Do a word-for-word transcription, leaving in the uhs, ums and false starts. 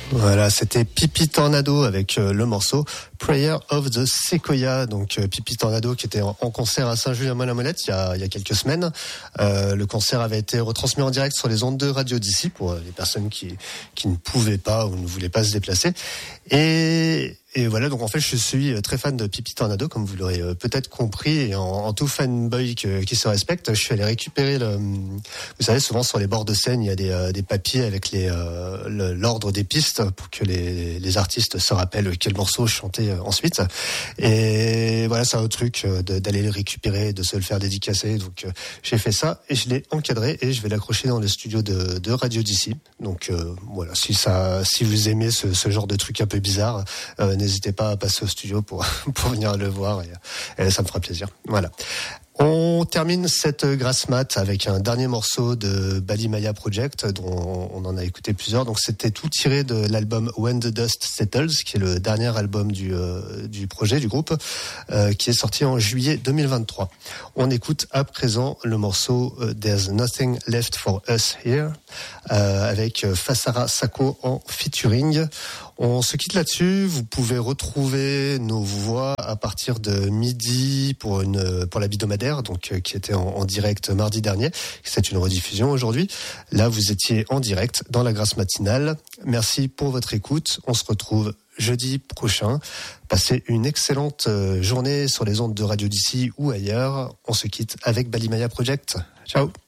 Voilà, c'était Pipi Tornado avec euh, le morceau Prayer of the Sequoia. Donc euh, Pipi Tornado qui était en, en concert à Saint-Julien-Molin-Molette il y a, il y a quelques semaines. Euh, le concert avait été retransmis en direct sur les ondes de Radio d'ici pour euh, les personnes qui qui ne pouvaient pas ou ne voulaient pas se déplacer. Et Et voilà, donc en fait, je suis très fan de Pipi Tornado, comme vous l'aurez peut-être compris, et en, en tout fanboy que, qui se respecte, je suis allé récupérer le, vous savez, souvent sur les bords de scène, il y a des, euh, des papiers avec les, euh, le, l'ordre des pistes pour que les, les artistes se rappellent quel morceau chanter ensuite. Et voilà, c'est un truc de, d'aller le récupérer, de se le faire dédicacer. Donc euh, j'ai fait ça et je l'ai encadré et je vais l'accrocher dans le studio de, de Radio d'ici. Donc euh, voilà, si ça, si vous aimez ce, ce genre de truc un peu bizarre, euh, n'hésitez pas à passer au studio pour pour venir le voir et, et ça me fera plaisir. Voilà. On termine cette grasse mat avec un dernier morceau de Balimaya Project dont on en a écouté plusieurs. Donc c'était tout tiré de l'album When the Dust Settles, qui est le dernier album du euh, du projet du groupe, euh, qui est sorti en juillet deux mille vingt-trois. On écoute à présent le morceau euh, There's Nothing Left for Us Here euh, avec Fasara Sako en featuring. On se quitte là-dessus. Vous pouvez retrouver nos voix à partir de midi pour une pour la bidomadaire, donc euh, qui était en, en direct mardi dernier. C'est une rediffusion aujourd'hui. Là, vous étiez en direct dans la grasse matinale. Merci pour votre écoute. On se retrouve jeudi prochain. Passez une excellente journée sur les ondes de Radio d'ici ou ailleurs. On se quitte avec Balimaya Project. Ciao.